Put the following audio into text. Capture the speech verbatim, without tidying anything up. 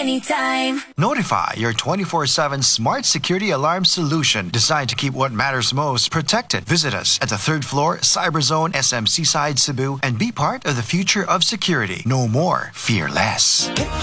anytime. Notify, your twenty-four seven smart security alarm solution designed to keep what matters most protected. Visit us at the third floor, Cyberzone S M C Side Cebu, and be part of the future of security. No more, fear less.